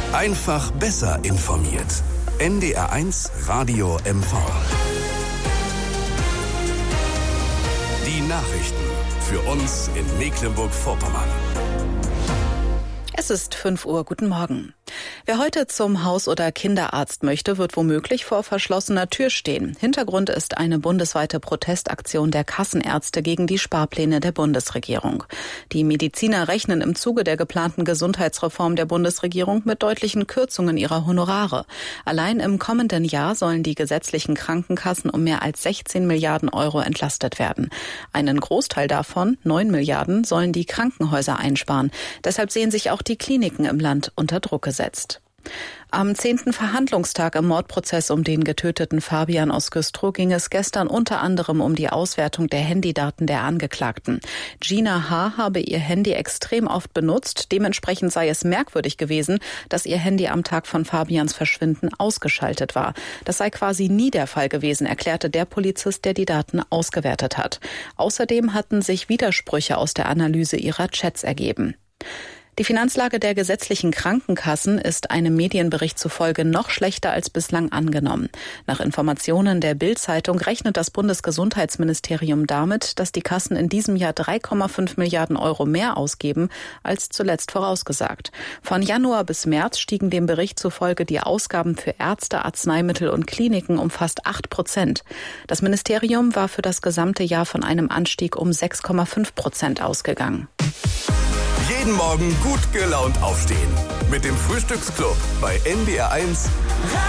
Einfach besser informiert. NDR1 Radio MV. Die Nachrichten für uns in Mecklenburg-Vorpommern. Es ist 5 Uhr. Guten Morgen. Wer heute zum Haus- oder Kinderarzt möchte, wird womöglich vor verschlossener Tür stehen. Hintergrund ist eine bundesweite Protestaktion der Kassenärzte gegen die Sparpläne der Bundesregierung. Die Mediziner rechnen im Zuge der geplanten Gesundheitsreform der Bundesregierung mit deutlichen Kürzungen ihrer Honorare. Allein im kommenden Jahr sollen die gesetzlichen Krankenkassen um mehr als 16 Milliarden Euro entlastet werden. Einen Großteil davon, 9 Milliarden, sollen die Krankenhäuser einsparen. Deshalb sehen sich auch die Kliniken im Land unter Druck gesetzt. Am 10. Verhandlungstag im Mordprozess um den getöteten Fabian aus Güstrow ging es gestern unter anderem um die Auswertung der Handydaten der Angeklagten. Gina H. habe ihr Handy extrem oft benutzt. Dementsprechend sei es merkwürdig gewesen, dass ihr Handy am Tag von Fabians Verschwinden ausgeschaltet war. Das sei quasi nie der Fall gewesen, erklärte der Polizist, der die Daten ausgewertet hat. Außerdem hatten sich Widersprüche aus der Analyse ihrer Chats ergeben. Die Finanzlage der gesetzlichen Krankenkassen ist einem Medienbericht zufolge noch schlechter als bislang angenommen. Nach Informationen der Bild-Zeitung rechnet das Bundesgesundheitsministerium damit, dass die Kassen in diesem Jahr 3,5 Milliarden Euro mehr ausgeben als zuletzt vorausgesagt. Von Januar bis März stiegen dem Bericht zufolge die Ausgaben für Ärzte, Arzneimittel und Kliniken um fast 8%. Das Ministerium war für das gesamte Jahr von einem Anstieg um 6,5% ausgegangen. Jeden Morgen gut gelaunt aufstehen. Mit dem Frühstücksclub bei NDR1.